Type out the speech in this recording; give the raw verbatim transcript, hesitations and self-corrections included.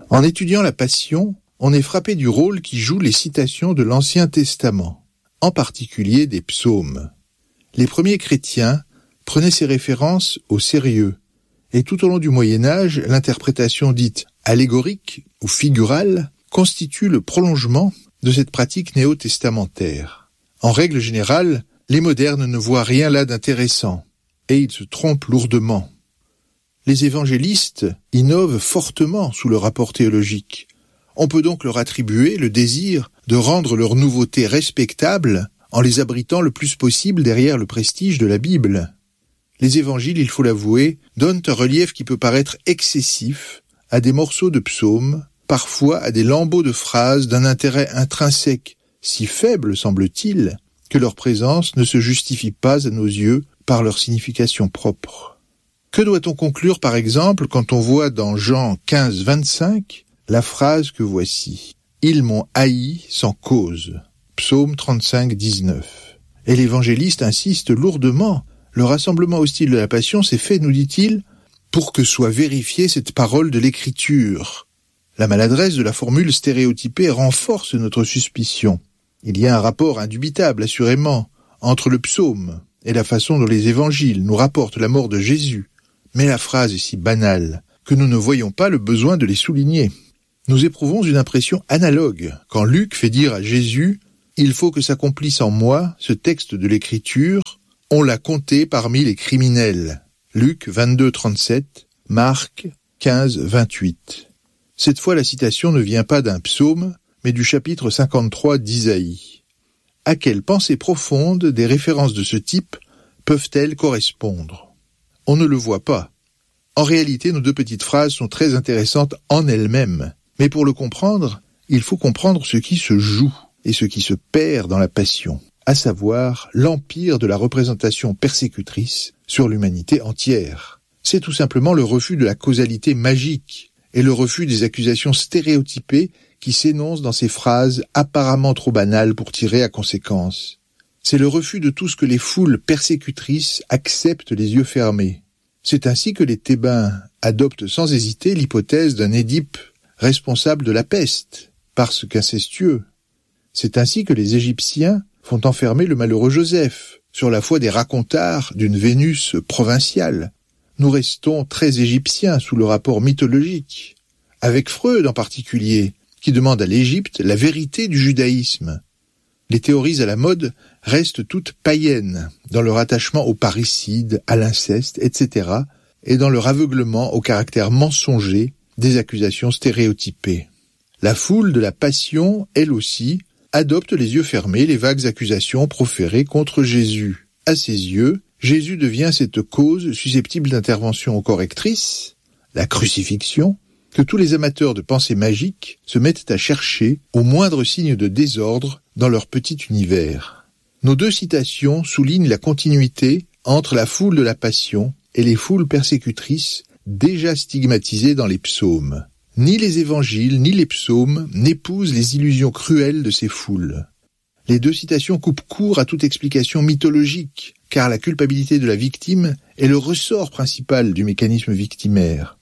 En étudiant la Passion, on est frappé du rôle qui jouent les citations de l'Ancien Testament, en particulier des psaumes. Les premiers chrétiens prenaient ces références au sérieux, et tout au long du Moyen-Âge, l'interprétation dite allégorique ou figurale constitue le prolongement de cette pratique néo-testamentaire. En règle générale, les modernes ne voient rien là d'intéressant, et ils se trompent lourdement. Les évangélistes innovent fortement sous le rapport théologique. On peut donc leur attribuer le désir de rendre leur nouveauté respectable en les abritant le plus possible derrière le prestige de la Bible. Les évangiles, il faut l'avouer, donnent un relief qui peut paraître excessif à des morceaux de psaumes, parfois à des lambeaux de phrases d'un intérêt intrinsèque, si faible semble-t-il, que leur présence ne se justifie pas à nos yeux par leur signification propre. Que doit-on conclure par exemple quand on voit dans Jean quinze vingt-cinq la phrase que voici « Ils m'ont haï sans cause » Psaume trente-cinq dix-neuf. Et l'évangéliste insiste lourdement. Le rassemblement hostile de la Passion s'est fait, nous dit-il, pour que soit vérifiée cette parole de l'Écriture. La maladresse de la formule stéréotypée renforce notre suspicion. Il y a un rapport indubitable, assurément, entre le psaume et la façon dont les évangiles nous rapportent la mort de Jésus. Mais la phrase est si banale que nous ne voyons pas le besoin de les souligner. Nous éprouvons une impression analogue quand Luc fait dire à Jésus « Il faut que s'accomplisse en moi ce texte de l'Écriture, on l'a compté parmi les criminels. » Luc vingt-deux trente-sept, Marc quinze vingt-huit. Cette fois, la citation ne vient pas d'un psaume, mais du chapitre cinquante-trois d'Isaïe. À quelle pensée profonde des références de ce type peuvent-elles correspondre ? On ne le voit pas. En réalité, nos deux petites phrases sont très intéressantes en elles-mêmes. Mais pour le comprendre, il faut comprendre ce qui se joue et ce qui se perd dans la Passion, à savoir l'empire de la représentation persécutrice sur l'humanité entière. C'est tout simplement le refus de la causalité magique et le refus des accusations stéréotypées qui s'énoncent dans ces phrases apparemment trop banales pour tirer à conséquence. C'est le refus de tout ce que les foules persécutrices acceptent les yeux fermés. C'est ainsi que les Thébains adoptent sans hésiter l'hypothèse d'un Édipe responsable de la peste, parce qu'incestueux. C'est ainsi que les Égyptiens font enfermer le malheureux Joseph, sur la foi des racontards d'une Vénus provinciale. Nous restons très égyptiens sous le rapport mythologique, avec Freud en particulier, qui demande à l'Égypte la vérité du judaïsme. Les théories à la mode restent toutes païennes, dans leur attachement au parricide, à l'inceste, et cetera, et dans leur aveuglement au caractère mensonger des accusations stéréotypées. La foule de la Passion, elle aussi, adopte les yeux fermés les vagues accusations proférées contre Jésus. À ses yeux, Jésus devient cette cause susceptible d'intervention correctrice, la crucifixion, que tous les amateurs de pensée magique se mettent à chercher au moindre signe de désordre dans leur petit univers. Nos deux citations soulignent la continuité entre la foule de la Passion et les foules persécutrices déjà stigmatisées dans les psaumes. Ni les évangiles, ni les psaumes n'épousent les illusions cruelles de ces foules. Les deux citations coupent court à toute explication mythologique, car la culpabilité de la victime est le ressort principal du mécanisme victimaire.